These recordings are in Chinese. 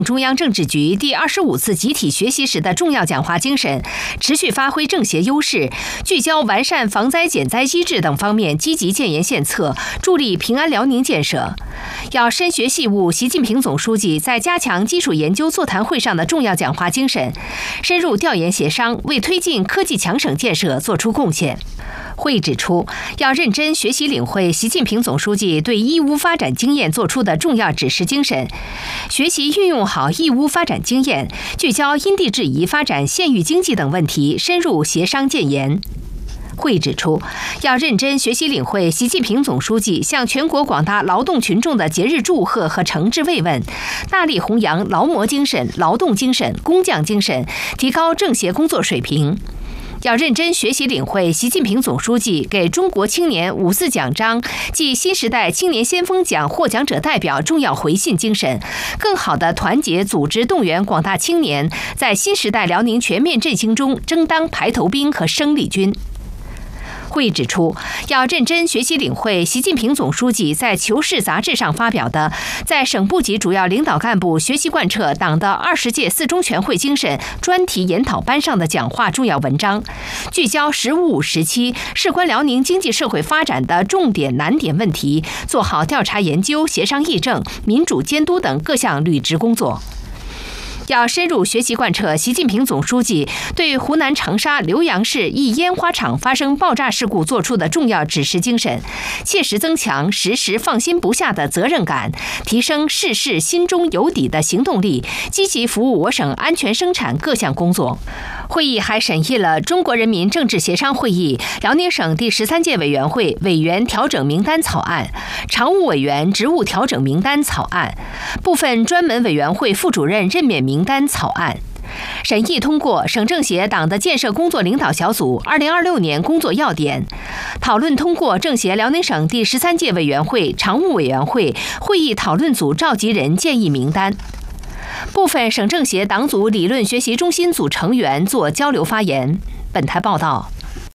中央政治局第25次集体学习时的重要讲话精神，持续发挥政协优势，聚焦完善防灾减灾机制等方面，积极建言献策，助力平安辽宁建设。要深学细悟习近平总书记在加强基础研究座谈会上的重要讲话精神，深入调研协商，为推进科技强省建设作出贡献。会议指出，要认真学习领会习近平总书记对义乌发展经验作出的重要指示精神，学习运用好义乌发展经验，聚焦因地制宜发展县域经济等问题，深入协商建言。会议指出，要认真学习领会习近平总书记向全国广大劳动群众的节日祝贺和诚挚慰问，大力弘扬劳模精神、劳动精神、工匠精神，提高政协工作水平。要认真学习领会习近平总书记给中国青年54奖章暨新时代青年先锋奖获奖者代表重要回信精神，更好地团结组织动员广大青年在新时代辽宁全面振兴中争当排头兵和生力军。会议指出，要认真学习领会习近平总书记在《求是》杂志上发表的在省部级主要领导干部学习贯彻党的20届四中全会精神专题研讨班上的讲话重要文章，聚焦“15、17”事关辽宁经济社会发展的重点难点问题，做好调查研究、协商议政、民主监督等各项履职工作。要深入学习贯彻习近平总书记对湖南长沙浏阳市一烟花厂发生爆炸事故作出的重要指示精神，切实增强时时放心不下的责任感，提升事事心中有底的行动力，积极服务我省安全生产各项工作。会议还审议了中国人民政治协商会议辽宁省第13届委员会委员调整名单草案、常务委员职务调整名单草案、部分专门委员会副主任任免名单草案。审议通过省政协党的建设工作领导小组2026年工作要点，讨论通过政协辽宁省第13届委员会常务委员会会议讨论组召集人建议名单。部分省政协党组理论学习中心组成员做交流发言。本台报道。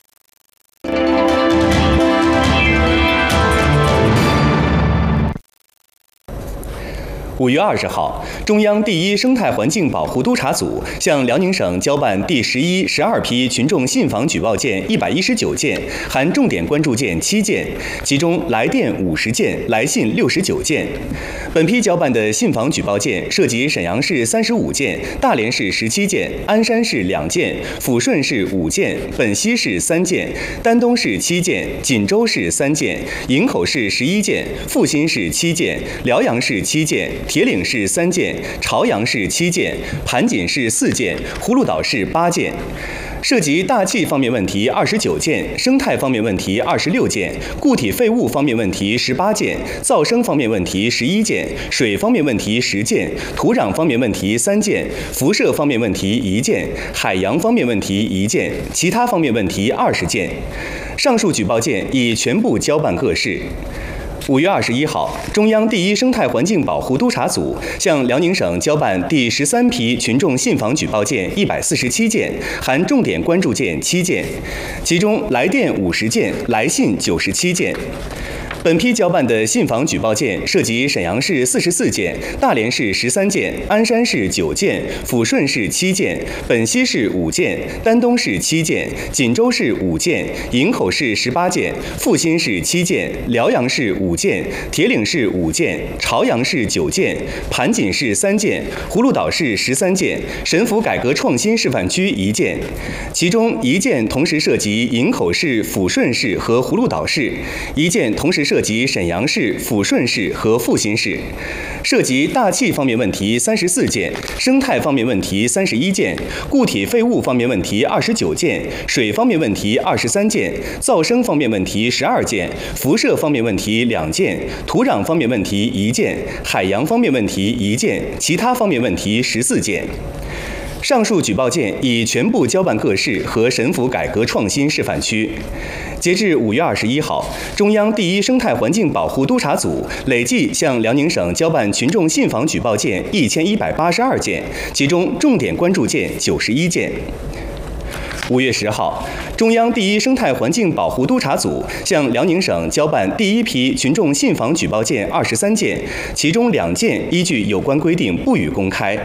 5月20号，中央第一生态环境保护督察组向辽宁省交办第11、12批群众信访举报件119件，含重点关注件7件，其中来电50件，来信69件。本批交办的信访举报件涉及沈阳市35件、大连市17件、鞍山市2件、抚顺市5件、本溪市3件、丹东市7件、锦州市3件、营口市11件、阜新市7件、辽阳市7件、铁岭市3件、朝阳市7件、盘锦市4件、葫芦岛市8件。涉及大气方面问题29件，生态方面问题26件，固体废物方面问题18件，噪声方面问题11件，水方面问题10件，土壤方面问题3件，辐射方面问题1件，海洋方面问题1件，其他方面问题20件。上述举报件已全部交办各市。5月21号，中央第一生态环境保护督察组向辽宁省交办第13批群众信访举报件147件，含重点关注件7件，其中来电50件，来信97件。本批交办的信访举报件涉及沈阳市44件、大连市13件、鞍山市9件、抚顺市7件、本溪市5件、丹东市7件、锦州市5件、营口市18件、阜新市7件、辽阳市5件、铁岭市5件、朝阳市9件、盘锦市3件、葫芦岛市13件、沈府改革创新示范区1件，其中1件同时涉及营口市、抚顺市和葫芦岛市，1件同时涉及沈阳市、抚顺市和阜新市。涉及大气方面问题34件，生态方面问题31件，固体废物方面问题29件，水方面问题23件，噪声方面问题12件，辐射方面问题2件，土壤方面问题1件，海洋方面问题1件，其他方面问题14件。上述举报件已全部交办各市和沈府改革创新示范区。截至5月21号，中央第一生态环境保护督察组累计向辽宁省交办群众信访举报件1182件，其中重点关注件91件。 5月10号，中央第一生态环境保护督察组向辽宁省交办第一批群众信访举报件23件，其中2件依据有关规定不予公开。